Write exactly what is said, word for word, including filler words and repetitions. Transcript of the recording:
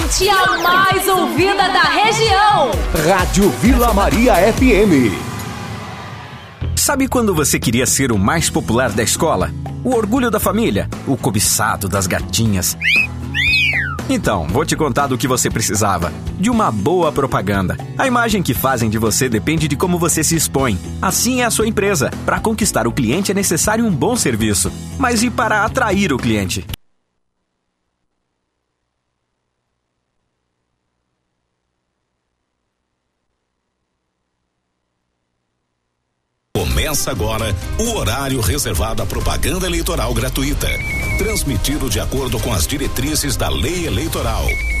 ouvinte, a mais ouvida da região. Rádio Vila Maria F M. Sabe quando você queria ser o mais popular da escola? O orgulho da família? O cobiçado das gatinhas? Então, vou te contar do que você precisava. De uma boa propaganda. A imagem que fazem de você depende de como você se expõe. Assim é a sua empresa. Para conquistar o cliente é necessário um bom serviço. Mas e para atrair o cliente? Começa agora o horário reservado à propaganda eleitoral gratuita. Transmitido de acordo com as diretrizes da Lei Eleitoral.